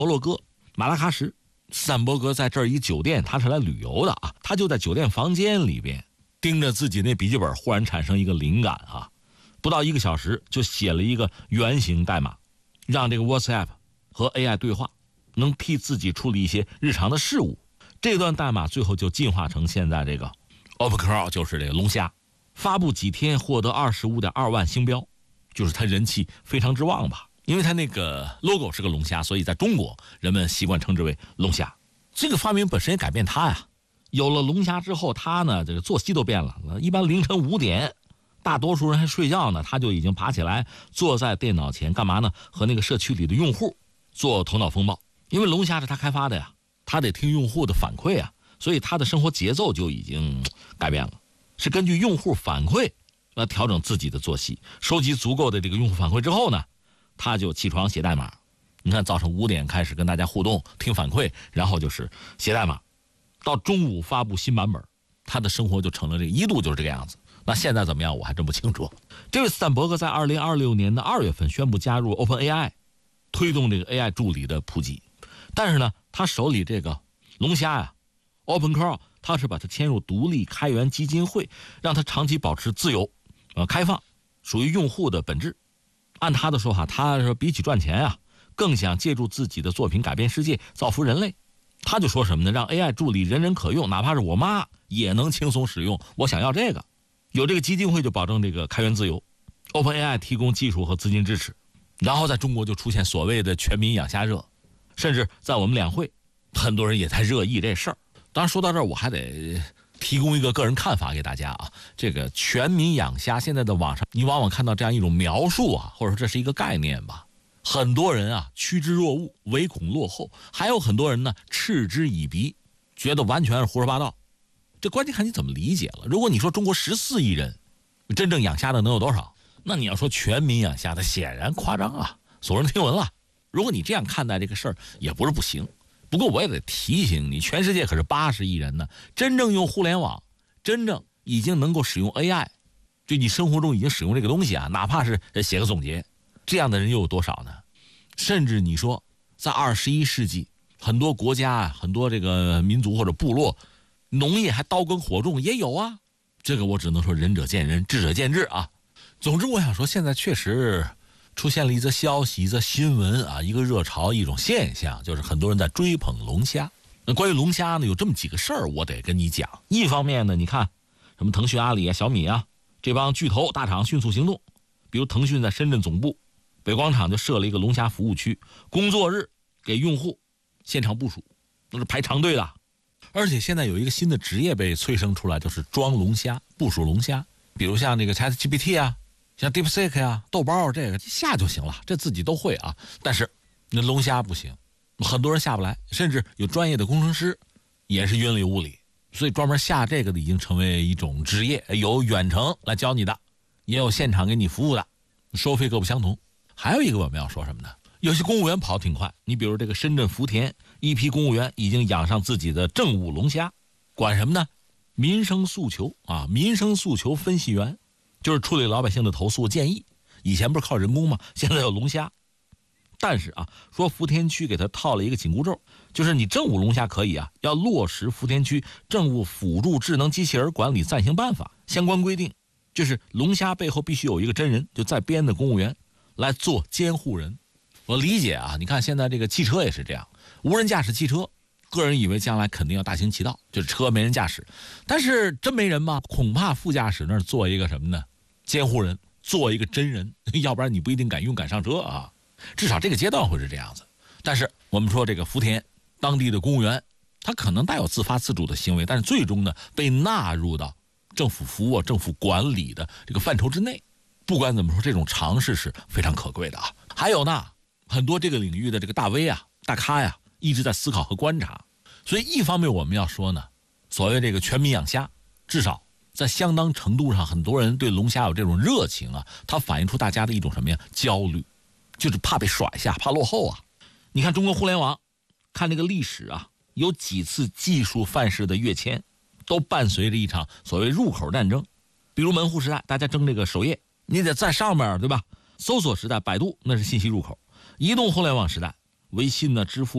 摩洛哥、马拉喀什。斯坦伯格在这儿一酒店，他是来旅游的啊，他就在酒店房间里边盯着自己那笔记本，忽然产生一个灵感啊，不到1个小时就写了一个原型代码，让这个 WhatsApp 和 AI 对话，能替自己处理一些日常的事务。这段代码最后就进化成现在这个 OpenClaw， 就是这个龙虾，发布几天获得25.2万星标，就是它人气非常之旺吧。因为它那个 logo 是个龙虾，所以在中国人们习惯称之为龙虾。这个发明本身也改变它呀。有了龙虾之后，它呢这个作息都变了。一般凌晨5点，大多数人还睡觉呢，他就已经爬起来坐在电脑前干嘛呢？和那个社区里的用户做头脑风暴。因为龙虾是他开发的呀，他得听用户的反馈啊，所以他的生活节奏就已经改变了，是根据用户反馈来调整自己的作息。收集足够的这个用户反馈之后呢，他就起床写代码。你看早上5点开始跟大家互动听反馈，然后就是写代码，到中午发布新版本，他的生活就成了这个一度就是这个样子。那现在怎么样我还真不清楚。这位斯坦伯格在2026年的2月份宣布加入 OpenAI， 推动这个 AI 助理的普及。但是呢，他手里这个龙虾呀 OpenClaw， 他是把它迁入独立开源基金会，让它长期保持自由开放，属于用户的本质。按他的说法，他说比起赚钱啊，更想借助自己的作品改变世界，造福人类。他就说什么呢？让 AI 助理人人可用，哪怕是我妈也能轻松使用。我想要这个。有这个基金会就保证这个开源自由， OpenAI 提供技术和资金支持。然后在中国就出现所谓的全民养虾热，甚至在我们两会很多人也在热议这事儿。当然说到这儿，我还得提供一个个人看法给大家啊。这个全民养虾，现在的网上你往往看到这样一种描述啊，或者说这是一个概念吧。很多人啊趋之若鹜，唯恐落后，还有很多人呢嗤之以鼻，觉得完全是胡说八道。这关键看你怎么理解了。如果你说中国14亿人，真正养虾的能有多少？那你要说全民养虾的，显然夸张啊，耸人听闻了。如果你这样看待这个事儿，也不是不行。不过我也得提醒你，全世界可是80亿人呢，真正用互联网，真正已经能够使用 AI， 就你生活中已经使用这个东西啊，哪怕是写个总结，这样的人又有多少呢？甚至你说在21世纪，很多国家啊，很多这个民族或者部落，农业还刀耕火种也有啊。这个我只能说仁者见仁，智者见智啊。总之我想说，现在确实出现了一则消息，一则新闻啊，一个热潮，一种现象，就是很多人在追捧龙虾。那关于龙虾呢，有这么几个事儿我得跟你讲。一方面呢，你看什么腾讯、阿里啊、小米啊这帮巨头大厂迅速行动，比如腾讯在深圳总部北广场就设了一个龙虾服务区，工作日给用户现场部署，那是排长队的。而且现在有一个新的职业被催生出来，就是装龙虾、部署龙虾。比如像这个 ChatGPT 啊，像 DeepSeek 啊，豆包这个下就行了，这自己都会啊。但是那龙虾不行，很多人下不来，甚至有专业的工程师也是云里雾里。所以专门下这个的已经成为一种职业，有远程来教你的，也有现场给你服务的，收费各不相同。还有一个我们要说什么呢？有些公务员跑挺快，你比如这个深圳福田一批公务员已经养上自己的政务龙虾，管什么呢？民生诉求啊，民生诉求分析员，就是处理老百姓的投诉建议。以前不是靠人工吗？现在有龙虾。但是啊，说福田区给他套了一个紧箍咒，就是你政务龙虾可以啊，要落实福田区政务辅助智能机器人管理暂行办法相关规定，就是龙虾背后必须有一个真人，就在编的公务员来做监护人。我理解啊，你看现在这个汽车也是这样，无人驾驶汽车，个人以为将来肯定要大行其道，就是车没人驾驶，但是真没人吗？恐怕副驾驶那儿做一个什么呢？监护人，做一个真人，要不然你不一定敢上车啊。至少这个阶段会是这样子。但是我们说这个福田当地的公务员，他可能带有自发自主的行为，但是最终呢被纳入到政府服务、政府管理的这个范畴之内。不管怎么说，这种尝试是非常可贵的啊。还有呢，很多这个领域的这个大 V 啊、大咖呀，一直在思考和观察。所以一方面我们要说呢，所谓这个全民养虾，至少在相当程度上，很多人对龙虾有这种热情啊，它反映出大家的一种什么呀？焦虑，就是怕被甩下，怕落后啊。你看中国互联网，看这个历史啊，有几次技术范式的跃迁，都伴随着一场所谓入口战争。比如门户时代，大家争这个首页，你得在上面，对吧？搜索时代，百度那是信息入口；移动互联网时代，微信呢、支付